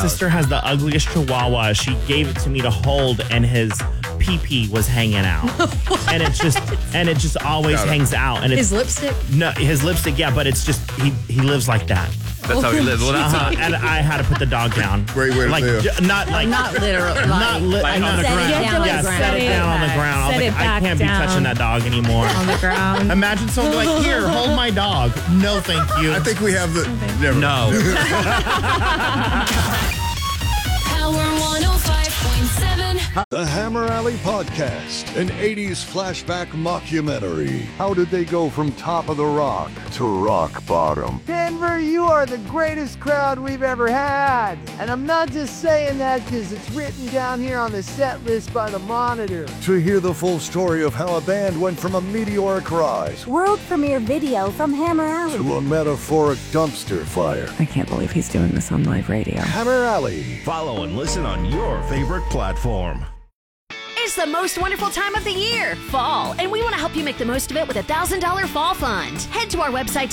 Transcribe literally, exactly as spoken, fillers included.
sister has the ugliest chihuahua. She gave it to me to hold, and his pee-pee was hanging out. and it just and it just always hangs out. And it's, his lipstick? No, his lipstick, yeah, but it's just, he, he lives like that. That's how he lives. Well, that's Uh-huh. how, And I had to put the dog down. Great way to like, live. j- Not like... Not literal. Like, Not li- like not on a the ground. ground. Yeah, Set set it down on the ground. I was Set like, it I back can't be down. touching that dog anymore. On the ground. Imagine someone like, here, hold my dog. No, thank you. I think we have the... Never. no. Power one oh five point seven. The Hammer Alley Podcast, an eighties flashback mockumentary. How did they go from top of the rock to rock bottom? Denver, you are the greatest crowd we've ever had. And I'm not just saying that because it's written down here on the set list by the Monitor. To hear the full story of how a band went from a meteoric rise World premiere video from Hammer Alley. to a metaphoric dumpster fire. I can't believe he's doing this on live radio. Hammer Alley. Follow and listen on your favorite platform. It's the most wonderful time of the year, fall, and we want to help you make the most of it with a one thousand dollars fall fund. Head to our website